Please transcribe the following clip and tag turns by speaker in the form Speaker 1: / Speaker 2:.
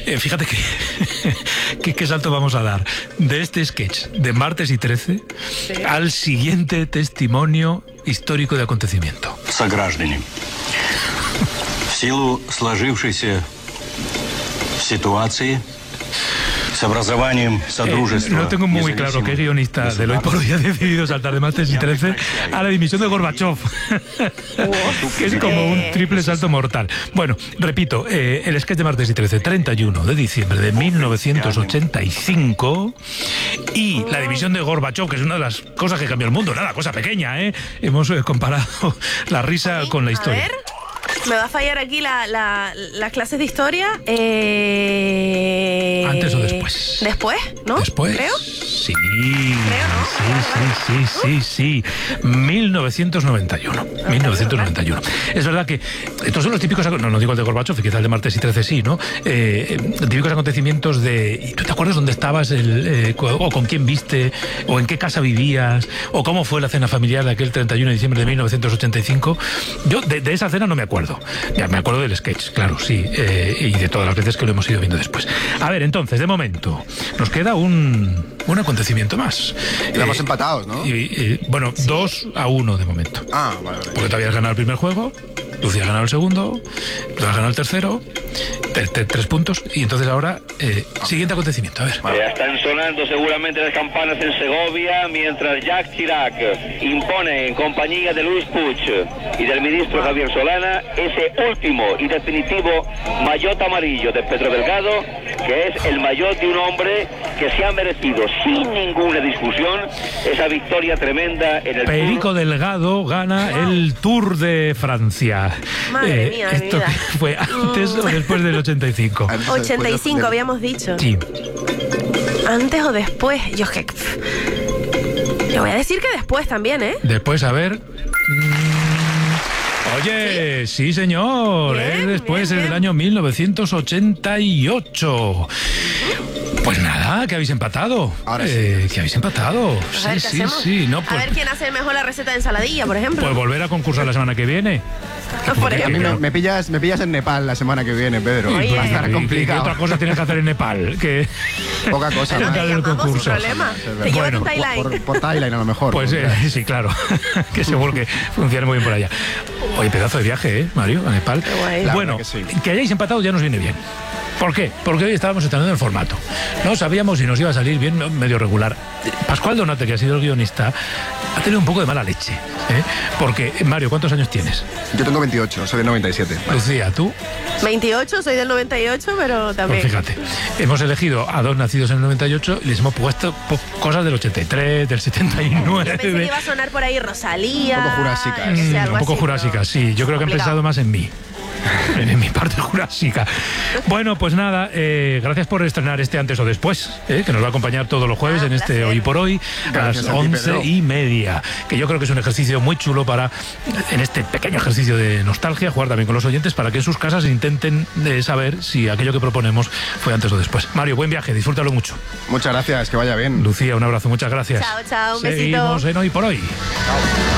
Speaker 1: Fíjate que qué salto vamos a dar de este sketch de Martes y 13 al siguiente testimonio histórico de acontecimiento.
Speaker 2: Сограждане, в силу сложившейся ситуации с образованием Содружества.
Speaker 1: No tengo muy claro qué guionista del Hoy por Hoy ha decidido saltar de Martes y 13 a la dimisión de Gorbachov, que es como un triple salto mortal. Bueno, repito, el sketch de Martes y 13, 31 de diciembre de 1985, y la dimisión de Gorbachov, que es una de las cosas que cambió el mundo. Nada, cosa pequeña, ¿eh? Hemos comparado la risa con la historia.
Speaker 3: A ver, me va a fallar aquí las clases de historia.
Speaker 1: ¿Antes o después?
Speaker 3: ¿Después? ¿No?
Speaker 1: ¿Después?
Speaker 3: Creo.
Speaker 1: Sí.
Speaker 3: Creo, ¿no?
Speaker 1: Sí. 1991. 1991. Es verdad que estos son los típicos, no digo el de Gorbachov, quizá el de Martes y 13 sí, ¿no? Típicos acontecimientos de... ¿Tú te acuerdas dónde estabas, o con quién viste, o en qué casa vivías, o cómo fue la cena familiar de aquel 31 de diciembre de 1985? Yo de esa cena no me acuerdo. Ya me acuerdo del sketch, claro, sí, y de todas las veces que lo hemos ido viendo después. A ver, entonces, de momento, nos queda un acontecimiento más.
Speaker 4: Estamos empatados, ¿no?
Speaker 1: Bueno, 2-1 de momento.
Speaker 4: Ah, vale.
Speaker 1: Porque tú habías ganado el primer juego, Lucía ha ganado el segundo, tú has ganado el tercero, 3 puntos, y entonces ahora, siguiente acontecimiento, a ver.
Speaker 5: Ya están sonando seguramente las campanas en Segovia, mientras Jacques Chirac impone en compañía de Luis Puig y del ministro Javier Solana ese último y definitivo maillot amarillo de Pedro Delgado, que es el maillot de un hombre que se ha merecido sin ninguna discusión esa victoria tremenda en el
Speaker 1: Perico Delgado gana el Tour de Francia.
Speaker 3: Madre mía, de mi
Speaker 1: ¿Esto
Speaker 3: vida.
Speaker 1: fue antes o después del 85?
Speaker 3: 85 habíamos dicho.
Speaker 1: Sí.
Speaker 3: ¿Antes o después? Yo es que... Le voy a decir que después también, ¿eh?
Speaker 1: Después, a ver... Oye, sí señor,
Speaker 3: Bien,
Speaker 1: después
Speaker 3: bien,
Speaker 1: es del año 1988. Pues nada, que habéis empatado.
Speaker 4: Ahora sí.
Speaker 1: Que habéis empatado.
Speaker 3: A ver, ¿qué hacemos?
Speaker 1: No,
Speaker 3: A
Speaker 1: pues,
Speaker 3: ver quién hace mejor la receta de ensaladilla, por ejemplo.
Speaker 1: pues volver a concursar la semana que viene.
Speaker 3: Por
Speaker 4: A mí
Speaker 3: ejemplo.
Speaker 4: me pillas en Nepal la semana que viene, Pedro.
Speaker 3: Oye.
Speaker 4: Va a estar
Speaker 1: ¿Qué
Speaker 4: complicado.
Speaker 1: otra cosa tienes que hacer en Nepal? Que
Speaker 4: Poca cosa.
Speaker 3: Pero
Speaker 4: más.
Speaker 3: te
Speaker 1: Ganar el
Speaker 3: llamamos sin
Speaker 1: concurso.
Speaker 3: problema. Te
Speaker 4: Bueno,
Speaker 3: llevas un
Speaker 1: por-
Speaker 3: Thailand.
Speaker 4: Por Thailand a lo mejor.
Speaker 1: Pues sí, claro. Que seguro que funciona muy bien por allá. Oye, pedazo de viaje, Mario, a Nepal.
Speaker 3: Qué guay.
Speaker 4: La
Speaker 1: Bueno,
Speaker 4: verdad que sí.
Speaker 1: que hayáis empatado ya nos viene bien. ¿Por qué? Porque hoy estábamos estrenando el formato. No sabíamos si nos iba a salir bien, medio regular. Pascual Donate, que ha sido el guionista, ha tenido un poco de mala leche. Porque, Mario, ¿cuántos años tienes?
Speaker 4: Yo tengo 28, soy del 97.
Speaker 1: Lucía, ¿tú?
Speaker 3: 28, soy del 98, pero también...
Speaker 1: Pues fíjate, hemos elegido a 2 nacidos en el 98 y les hemos puesto cosas del 83, del 79.
Speaker 3: Yo pensé que iba a sonar por ahí Rosalía.
Speaker 4: Un poco jurásica,
Speaker 3: yo qué sé, algo
Speaker 1: Un poco
Speaker 3: así,
Speaker 1: jurásica,
Speaker 3: pero
Speaker 1: sí. Yo creo que han
Speaker 3: complicado.
Speaker 1: pensado más en mí. En mi parte jurásica. Bueno, pues nada, gracias por estrenar este Antes o Después, que nos va a acompañar todos los jueves en este
Speaker 3: placer.
Speaker 1: Hoy por Hoy a
Speaker 4: Gracias
Speaker 1: las
Speaker 4: a ti,
Speaker 1: 11:30, que yo creo que es un ejercicio muy chulo para, en este pequeño ejercicio de nostalgia, jugar también con los oyentes para que en sus casas intenten saber si aquello que proponemos fue antes o después. Mario, buen viaje, disfrútalo mucho.
Speaker 4: Muchas gracias, que vaya bien.
Speaker 1: Lucía, un abrazo, muchas gracias.
Speaker 3: Chao, chao, un besito.
Speaker 1: Seguimos en Hoy por Hoy.
Speaker 4: Chao.